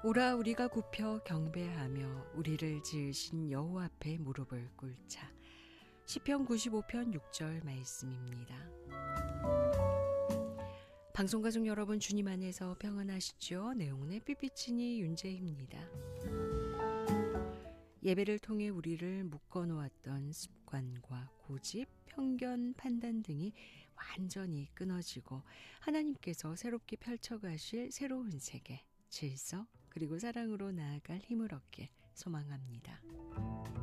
오라 우리가 굽혀 경배하며 우리를 지으신 여호와 앞에 무릎을 꿇자. 시편 95편 6절 말씀입니다. 방송가족 여러분, 주님 안에서 평안하시죠? 내용의 삐삐치니 윤재희입니다. 예배를 통해 우리를 묶어놓았던 습관과 고집, 편견, 판단 등이 완전히 끊어지고 하나님께서 새롭게 펼쳐가실 새로운 세계, 질서, 그리고 사랑으로 나아갈 힘을 얻게 소망합니다.